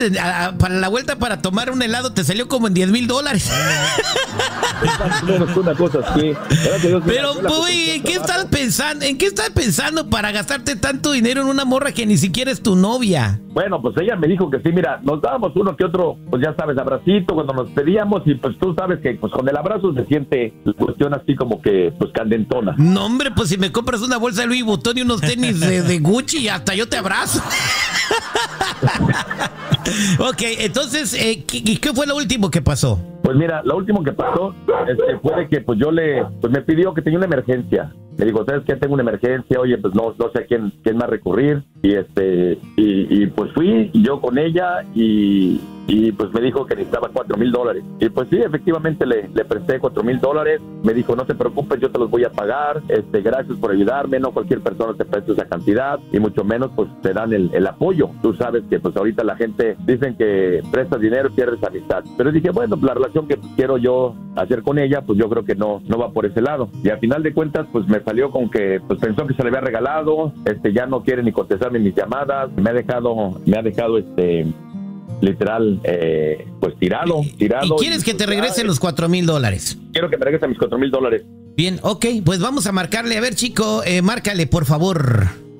para la vuelta para tomar un helado te salió como en $10,000. Una cosa así. Pero, pues, ¿en qué estás pensando? ¿En qué estás pensando para gastarte tanto dinero en una morra que ni siquiera es tu novia? Bueno, pues ella me dijo que sí, mira, nos dábamos uno que otro, pues ya sabes, abracito cuando nos pedíamos y pues tú sabes que pues con el abrazo se siente la cuestión así como que pues candentona. No, hombre, pues si me compras una bolsa de Louis Vuitton y unos tenis de Gucci, hasta yo te abrazo. Ok, entonces, ¿qué fue lo último que pasó? Pues mira, lo último que pasó fue de que pues yo pues me pidió que tenía una emergencia. Me dijo, ¿sabes qué? Tengo una emergencia, oye, pues no sé a quién más recurrir. Y pues fui yo con ella y pues me dijo que necesitaba $4,000. Y pues sí, efectivamente le presté $4,000. Me dijo, no te preocupes, yo te los voy a pagar. Gracias por ayudarme. No cualquier persona te presta esa cantidad y mucho menos pues te dan el apoyo. Tú sabes que pues ahorita la gente dicen que prestas dinero y pierdes amistad. Pero dije, bueno, la relación que quiero yo hacer con ella, pues yo creo que no va por ese lado. Y al final de cuentas, pues me salió con que pues pensó que se le había regalado. Ya no quiere ni contestarme mis llamadas. Me ha dejado literal, pues tirado. ¿Y quieres que te regresen los $4,000? Quiero que me regresen mis $4,000. Bien, ok, pues vamos a marcarle. A ver, chico, márcale, por favor.